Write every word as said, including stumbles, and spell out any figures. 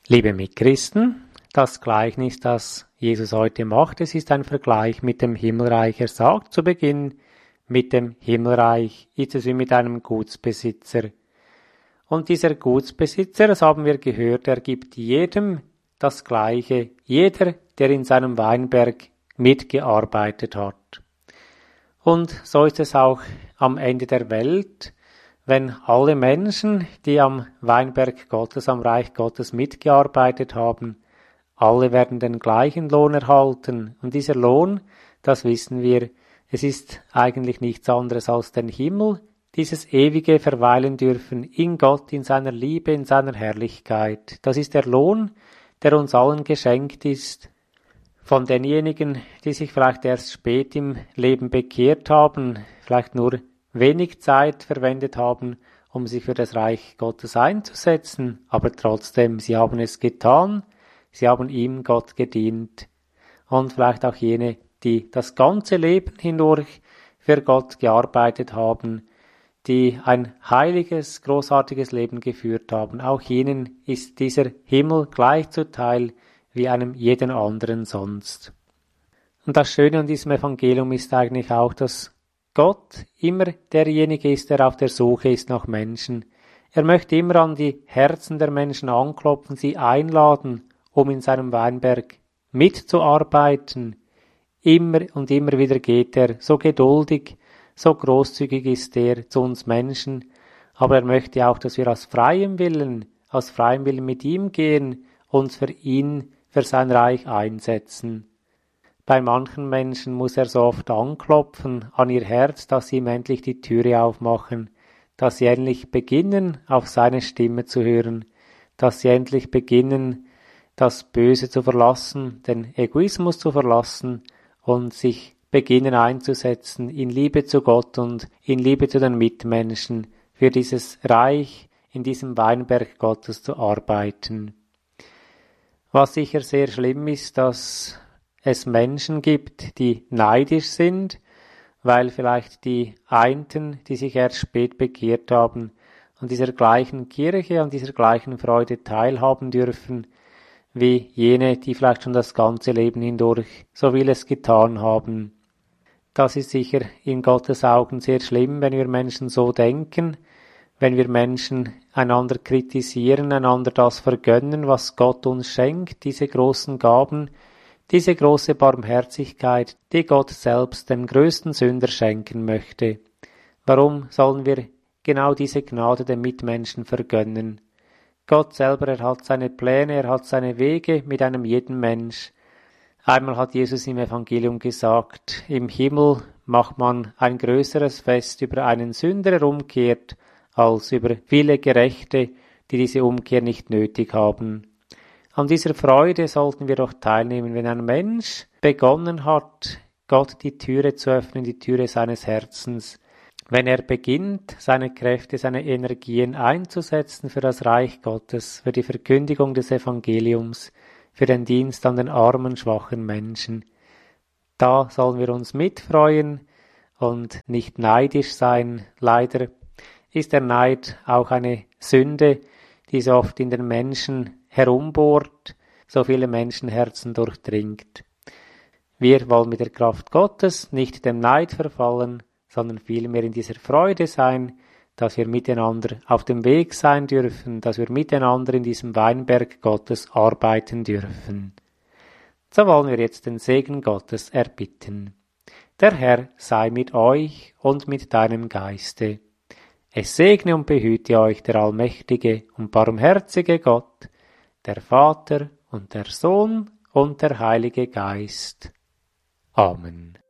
Liebe Mitchristen, das Gleichnis, das Jesus heute macht, es ist ein Vergleich mit dem Himmelreich. Er sagt zu Beginn, mit dem Himmelreich ist es wie mit einem Gutsbesitzer. Und dieser Gutsbesitzer, das haben wir gehört, er gibt jedem das Gleiche, jeder, der in seinem Weinberg mitgearbeitet hat. Und so ist es auch am Ende der Welt, wenn alle Menschen, die am Weinberg Gottes, am Reich Gottes mitgearbeitet haben, alle werden den gleichen Lohn erhalten. Und dieser Lohn, das wissen wir, es ist eigentlich nichts anderes als den Himmel, dieses ewige Verweilen dürfen in Gott, in seiner Liebe, in seiner Herrlichkeit. Das ist der Lohn, der uns allen geschenkt ist. Von denjenigen, die sich vielleicht erst spät im Leben bekehrt haben, vielleicht nur wenig Zeit verwendet haben, um sich für das Reich Gottes einzusetzen, aber trotzdem, sie haben es getan, sie haben ihm Gott gedient. Und vielleicht auch jene, die das ganze Leben hindurch für Gott gearbeitet haben, die ein heiliges, großartiges Leben geführt haben. Auch ihnen ist dieser Himmel gleich zuteil wie einem jeden anderen sonst. Und das Schöne an diesem Evangelium ist eigentlich auch, dass Gott immer derjenige ist, der auf der Suche ist nach Menschen. Er möchte immer an die Herzen der Menschen anklopfen, sie einladen, um in seinem Weinberg mitzuarbeiten. Immer und immer wieder geht er, so geduldig, so großzügig ist er zu uns Menschen, aber er möchte auch, dass wir aus freiem Willen, aus freiem Willen mit ihm gehen, uns für ihn, für sein Reich einsetzen. Bei manchen Menschen muss er so oft anklopfen an ihr Herz, dass sie ihm endlich die Türe aufmachen, dass sie endlich beginnen, auf seine Stimme zu hören, dass sie endlich beginnen, das Böse zu verlassen, den Egoismus zu verlassen und sich beginnen einzusetzen in Liebe zu Gott und in Liebe zu den Mitmenschen, für dieses Reich, in diesem Weinberg Gottes zu arbeiten. Was sicher sehr schlimm ist, dass es Menschen gibt, die neidisch sind, weil vielleicht die Einten, die sich erst spät bekehrt haben, an dieser gleichen Kirche, an dieser gleichen Freude teilhaben dürfen, wie jene, die vielleicht schon das ganze Leben hindurch so vieles getan haben. Das ist sicher in Gottes Augen sehr schlimm, wenn wir Menschen so denken, wenn wir Menschen einander kritisieren, einander das vergönnen, was Gott uns schenkt, diese großen Gaben, diese große Barmherzigkeit, die Gott selbst dem größten Sünder schenken möchte. Warum sollen wir genau diese Gnade dem Mitmenschen vergönnen? Gott selber, er hat seine Pläne, er hat seine Wege mit einem jeden Mensch. Einmal hat Jesus im Evangelium gesagt, im Himmel macht man ein größeres Fest über einen Sünder, der umkehrt, als über viele Gerechte, die diese Umkehr nicht nötig haben. An dieser Freude sollten wir doch teilnehmen, wenn ein Mensch begonnen hat, Gott die Türe zu öffnen, die Türe seines Herzens, wenn er beginnt, seine Kräfte, seine Energien einzusetzen für das Reich Gottes, für die Verkündigung des Evangeliums, für den Dienst an den armen, schwachen Menschen. Da sollen wir uns mitfreuen und nicht neidisch sein. Leider ist der Neid auch eine Sünde, die so oft in den Menschen herumbohrt, so viele Menschenherzen durchdringt. Wir wollen mit der Kraft Gottes nicht dem Neid verfallen, sondern vielmehr in dieser Freude sein, dass wir miteinander auf dem Weg sein dürfen, dass wir miteinander in diesem Weinberg Gottes arbeiten dürfen. So wollen wir jetzt den Segen Gottes erbitten. Der Herr sei mit euch und mit deinem Geiste. Es segne und behüte euch der allmächtige und barmherzige Gott, der Vater und der Sohn und der Heilige Geist. Amen.